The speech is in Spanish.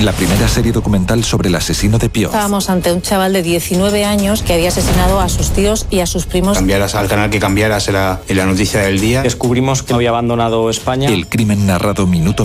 la primera serie documental sobre el asesino de Pioz. Estábamos ante un chaval de 19 años que había asesinado a sus tíos y a sus primos. Cambiaras al canal que cambiaras en la noticia del día. Descubrimos que había abandonado España. El crimen narrado minuto